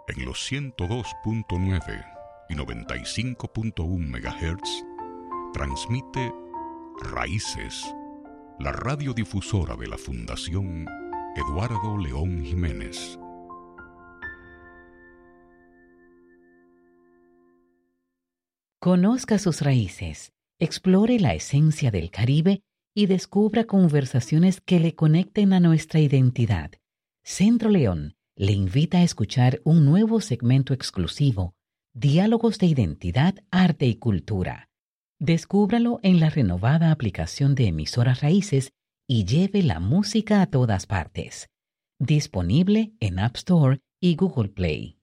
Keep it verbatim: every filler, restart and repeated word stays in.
En los ciento dos punto nueve y noventa y cinco punto uno megahertz transmite Raíces, la radiodifusora de la Fundación Eduardo León Jiménez. Conozca sus raíces, explore la esencia del Caribe y descubra conversaciones que le conecten a nuestra identidad. Centro León le invita a escuchar un nuevo segmento exclusivo, Diálogos de Identidad, Arte y Cultura. Descúbralo en la renovada aplicación de Emisoras Raíces y lleve la música a todas partes. Disponible en App Store y Google Play.